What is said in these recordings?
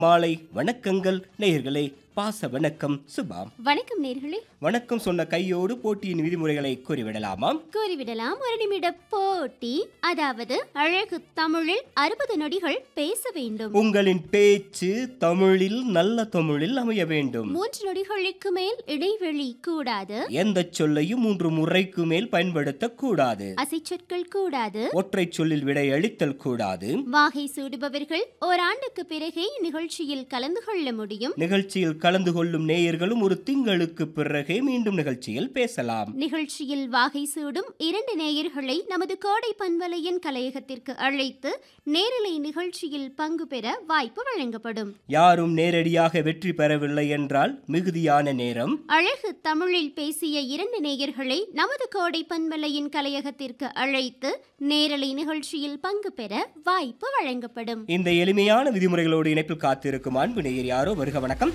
மாலை வணக்கங்கள் நேயர்களே. பாச வணக்கம் சுபா. வணக்கம் நேயர்களே. வணக்கம் சொன்ன கையோடு போட்டியின் விதிமுறைகளை கூறிவிடலாமாம்? கூறிவிடலாம். ஒரு நிமிட போட்டி, அதாவது அழகு தமிழில் 60 நொடிகள் பேச வேண்டும். உங்களின் பேச்சு தமிழில் நல்ல தமிழில் அமைய வேண்டும். 3 நொடிகளுக்கு மேல் இடைவெளி கூடாது. எந்த சொல்லையும் 3 முறைக்கு மேல் பயன்படுத்த கூடாது. அசைச்சொற்கள் கூடாது. ஒற்றை சொல்லில் விடை அளித்தல் கூடாது. வாகை சூடுபவர்கள் ஓராண்டுக்கு பிறகே நிகழ்ச்சியில் கலந்து கொள்ள முடியும். நிகழ்ச்சியில் கலந்து கொள்ளும் நேயர்களும் ஒரு திங்களுக்கு பிறகே மீண்டும் நிகழ்ச்சியில் பேசலாம். நிகழ்ச்சியில் வாகை சூடும் 2 நேயர்களை நமது கோடை பண்பலையின் கலையகத்திற்கு அழைத்து நேரலை நிகழ்ச்சியில் பங்கு பெற வாய்ப்பு வழங்கப்படும். யாரும் நேரடியாக வெற்றி பெறவில்லை என்றால் மிகுதியான நேரம் அழகு தமிழில் பேசிய 2 நேயர்களை நமது கோடை பண்பலையின் கலையகத்திற்கு அழைத்து நேரலை நிகழ்ச்சியில் பங்கு பெற வாய்ப்பு வழங்கப்படும். இந்த எளிமையான விதிமுறைகளோடு இணைப்பில் காத்திருக்கும் அன்பு நேயர் யாரோ வருக. வணக்கம்.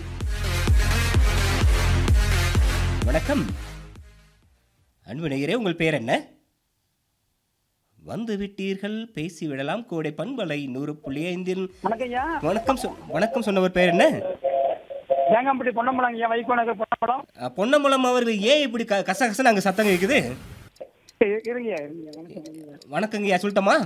வணக்கம் அன்பு நேயரே, உங்கள் பேர் என்ன? வந்து விட்டீர்கள், பேசிவிடலாம். கோடை பண்பலை 100.5. வணக்கம் சொன்னவர் பேர் என்ன? பொன்னம்பலம் அவர்கள் ஏன் இப்படி கசகசன்னு அங்க சத்தம் கேக்குது? வணக்கங்கய்யா, சொல்லட்டமா?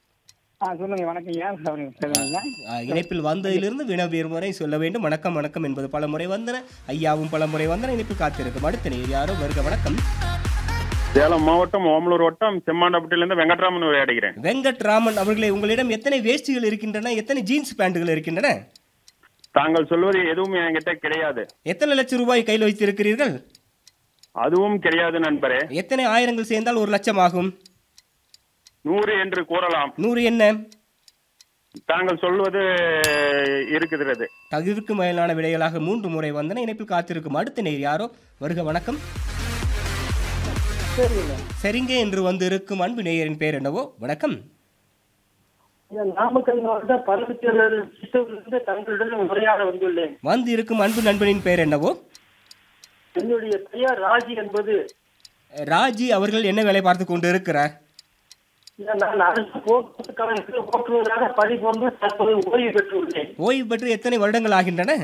இணைப்பில் வந்ததிலிருந்து வினவியர் முறை சொல்ல வேண்டும். வணக்கம் வணக்கம் என்பது பல முறை வந்தன, ஐயாவும் பல முறை வந்தன. இணைப்பில் காத்திருக்கும் அடுத்த நேயர் யாரோ வருக. வணக்கம். சேலம் மாவட்டம் ஓமலூர் வட்டம் செம்மாண்டப்பட்டியிலிருந்து வெங்கட்ராமன் உரையாடுகிறேன். வெங்கட்ராமன் அவர்களே, உங்களிடம் எத்தனை வேஷ்டிகள் இருக்கின்றன, எத்தனை ஜீன்ஸ் பேண்டுகள் இருக்கின்றன? தாங்கள் சொல்வது எதுவும் என்கிட்ட கிடையாது. எத்தனை லட்சம் ரூபாய் கையில் வைத்திருக்கிறீர்கள்? அதுவும் கிடையாது நண்பரே. எத்தனை ஆயிரங்கள் சேர்ந்தால் 1 லட்சம் ஆகும்? 100 என்று கூறலாம். 100 என்ன? தாங்கள் சொல்வது இருக்கிறது. தகுதிக்கு மேலான விடைகளாக 3 முறை வந்தன. இணைப்பில் காத்திருக்கும் அடுத்த நேயர் யாரோ வருக. வணக்கம். சரிங்க என்று வந்து இருக்கும் அன்பு நேயரின் பேர் என்னவோ? வணக்கம். நாமக்கல் மாவட்டம் பரமத்திலிருந்து தங்களுடன் உரையாட வந்துள்ளேன். வந்து இருக்கும் அன்பு நண்பனின் பேர் என்னவோ? என்னுடைய பெயர் ராஜி என்பது. ராஜி அவர்கள் என்ன வேலை பார்த்து கொண்டு இருக்கிறார்? ஓட்டுநராக பணிபுரிந்து தற்போது ஓய்வு பெற்றுள்ளேன். ஓய்வு பெற்று எத்தனை வருடங்கள் ஆகின்றன?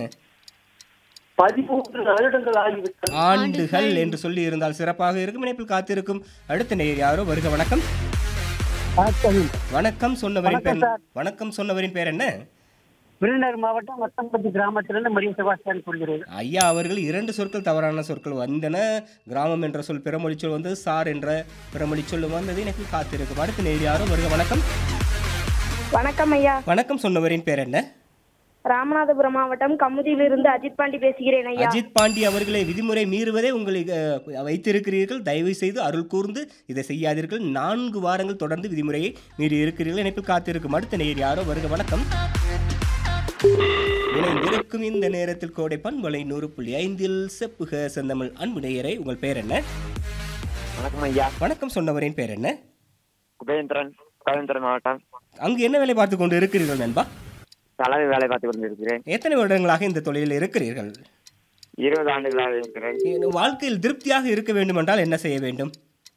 13 வருடங்கள் ஆகிவிட்டன. ஆண்டுகள் என்று சொல்லி இருந்தால் சிறப்பாக இருக்கும். இணைப்பில் காத்திருக்கும் அடுத்த நேயர் யாரோ வருக. வணக்கம். வணக்கம் சொன்னவரின் பேர் வணக்கம் சொன்னவரின் பேர் என்ன? விருதுநகர் மாவட்டம் வத்தம்பட்டி கிராமத்திலிருந்து மரிய செபாஸ்டியன் சொல்கிறேன். ஐயா அவர்கள் 2 சொற்கள் தவறான சொற்கள் வந்தன. கிராமம் என்ற சொல் பிறமொழி சொல் வந்தது, சார் என்ற பிறமொழி சொல் வந்தது. எனக்கு காத்திருக்கும் அடுத்த நேயர் யாரோ வருக. வணக்கம். வணக்கம் ஐயா. வணக்கம் சொன்னவரின் பேர் என்ன? ராமநாதபுரம் மாவட்டம் கமுதியிலிருந்து அஜித் பாண்டி பேசுகிறேன் ஐயா. அஜித் பாண்டி அவர்களை, விதிமுறை மீறுவதே உங்களை வைத்திருக்கிறீர்கள். தயவு செய்து அருள் கூர்ந்து இதை செய்யாதீர்கள். 4 வாரங்கள் தொடர்ந்து விதிமுறையை மீறி இருக்கிறீர்கள். இணைப்பில் காத்திருக்கும் அடுத்த நேயர் யாரோ வருக. வணக்கம். இணைந்திருக்கும் இந்த நேரத்தில் கோடை பண்பலை 100.5 செப்புக செந்தமிழ் அன்பு நேயரை, உங்கள் பேர் என்ன? வணக்கம் ஐயா. வணக்கம் சொன்னவரின் பேர் என்ன? குபேந்திரன், கோயம்புத்தூர் மாவட்டம். அங்கு என்ன வேலை பார்த்து கொண்டு இருக்கிறீர்கள் நண்பா? தலைமை வேலை பார்த்து கொண்டு இருக்கிறேன். எத்தனை வருடங்களாக இந்த தொழிலில் இருக்கிறீர்கள்? 20 ஆண்டுகளாக இருக்கிறேன். வாழ்க்கையில் திருப்தியாக இருக்க வேண்டும் என்றால் என்ன செய்ய வேண்டும்?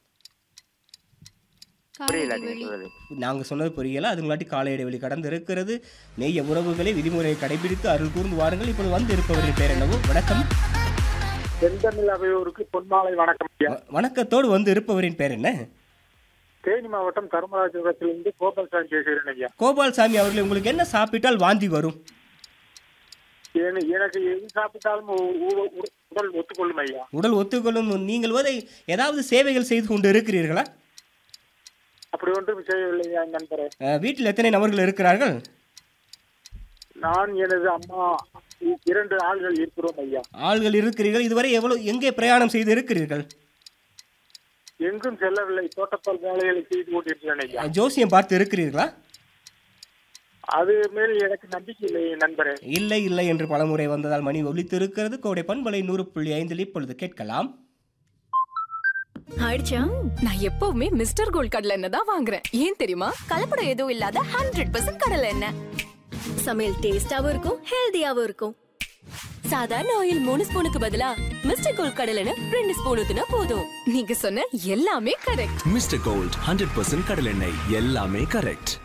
நாங்கள் சொன்னது புரியல. அது முன்னாடி கால இடைவெளி கடந்து இருக்கிறது. நெய்ய உறவுகளை விதிமுறையை கடைபிடித்து அருள் கூர்ந்து வாருங்கள். இப்போது வந்து இருப்பவரின் பேர் என்னவோ? வணக்கம். பொன்மாலை வணக்கம். வணக்கத்தோடு வந்து இருப்பவரின் பேர் என்ன? தேனி மாவட்டம் கருமராஜபுரத்திலிருந்து கோபால்சாமி பேசுகிறேன் ஐயா. கோபால்சாமி அவர்கள், உங்களுக்கு என்ன சாப்பிட்டால் வாந்தி வரும்? எனக்கு எது சாப்பிட்டாலும் உடல் ஒத்துக்கொள்ளும் ஐயா. உடல் ஒத்துக்கொள்ளும். நீங்கள் ஏதாவது சேவைகள் செய்து கொண்டு இருக்கிறீர்களா? அப்படி ஒன்றும் செய்யவில்லை நண்பரே. வீட்டில் எத்தனை நபர்கள் இருக்கிறார்கள்? நான், எனது அம்மா, 2 ஆள்கள் இருக்கிறோம் ஐயா. ஆள்கள் இருக்கிறீர்கள். இதுவரை எங்கே பிரயாணம் செய்து இருக்கிறீர்கள்? எங்கும் செல்லவில்லை. தோட்டப்பால் வேலைகளை செய்து கொண்டிருக்கிறேன் ஐயா. ஜோசியம் பார்த்து இருக்கிறீர்களா? அது மேல் எனக்கு நம்பிக்கை இல்லை நண்பரே. இல்லை இல்லை என்று பலமுறை வந்ததால் மணி ஒலித்து இருக்கிறது. கோடை பண்பலை 100.5 இப்பொழுது கேட்கலாம். ஆயிடுச்சா? நான் எப்பவுமே மிஸ்டர் கோல்ட் கடலை எண்ணெய் தான் வாங்குறேன். ஏன் தெரியுமா? கலப்படம் எதுவும் இல்லாத 100% கடலை எண்ணெய். சமையல் டேஸ்டாவும் இருக்கும், ஹெல்தியாவும் இருக்கும். சாதாரண ஆயில் 3 ஸ்பூனுக்கு பதிலா மிஸ்டர் கோல்ட் கடலை எண்ணெய் 2 ஸ்பூன் ஊத்துனா போதும். நீங்க சொன்ன எல்லாமே கரெக்ட். மிஸ்டர் கோல்ட் 100% கடலை எண்ணெய், எல்லாமே கரெக்ட்.